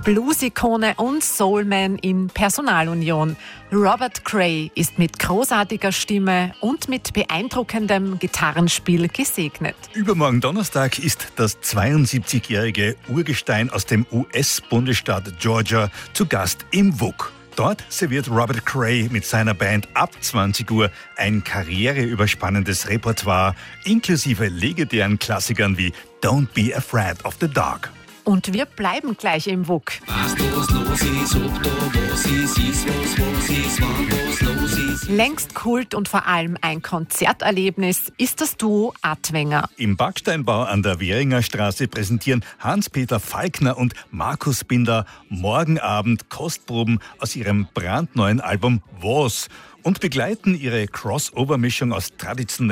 Blues-Ikone und Soulman in Personalunion. Robert Cray ist mit großartiger Stimme und mit beeindruckendem Gitarrenspiel gesegnet. Übermorgen Donnerstag ist das 72-jährige Urgestein aus dem US-Bundesstaat Georgia zu Gast im WUK. Dort serviert Robert Cray mit seiner Band ab 20 Uhr ein karriereüberspannendes Repertoire, inklusive legendären Klassikern wie Don't Be Afraid of the Dark. Und wir bleiben gleich im WUK. Längst Kult und vor allem ein Konzerterlebnis ist das Duo Adwenger. Im Backsteinbau an der Währinger Straße präsentieren Hans-Peter Falkner und Markus Binder morgen Abend Kostproben aus ihrem brandneuen Album Was und begleiten ihre Crossover-Mischung aus traditionellen